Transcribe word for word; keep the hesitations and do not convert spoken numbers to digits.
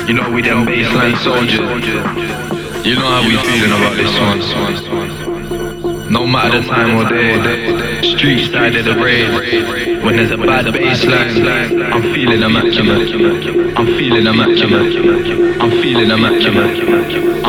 You know we them baseline soldiers. You know how we feeling about this one. No matter the time or day, street side of the rave. When there's a bad baseline, I'm feeling immaculate. I'm feeling immaculate. I'm feeling immaculate.